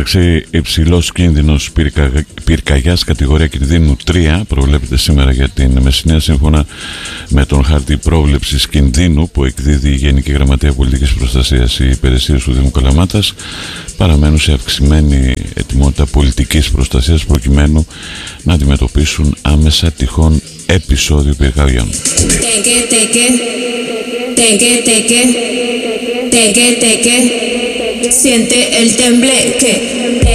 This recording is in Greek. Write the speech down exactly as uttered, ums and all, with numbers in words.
Έναρξη υψηλός κίνδυνος πυρκα... πυρκαγιάς κατηγορία κινδύνου τρία προβλέπεται σήμερα για την Μεσσηνία, σύμφωνα με τον χάρτη πρόβλεψης κινδύνου που εκδίδει η Γενική Γραμματεία Πολιτικής Προστασίας. Οι υπηρεσίες του Δήμου Καλαμάτας παραμένουν σε αυξημένη ετοιμότητα πολιτικής προστασίας προκειμένου να αντιμετωπίσουν άμεσα τυχόν επεισόδιο πυρκαγιών. Teque, teque, siente el tembleque.